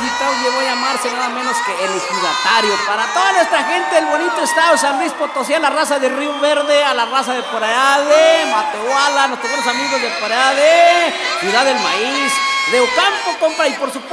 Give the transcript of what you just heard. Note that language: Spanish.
invitados voy a llamarse nada menos que el ejidatario. Para toda nuestra gente del bonito estado de San Luis Potosí, a la raza de Río Verde, a la raza de por allá de Matehuala, a nuestros buenos amigos de por allá de Ciudad del Maíz, de Ocampo, compa, y por supuesto